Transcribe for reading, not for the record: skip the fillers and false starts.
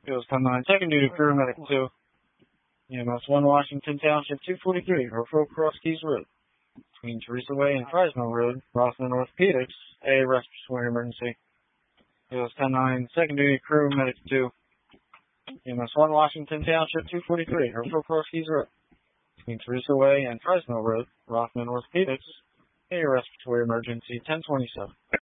Goes 10-9, second duty crew, medic 2. EMS 1 Washington Township 243, referral Cross Keys Road. Between Teresa Way and Fresno Road, Rothman Orthopedics, a respiratory emergency. Goes 10-9, second duty crew, medic 2. EMS 1 Washington Township 243, referral Cross Keys Road. Between Teresa Way and Fresno Road, Rothman Orthopedics, a respiratory emergency, 1027.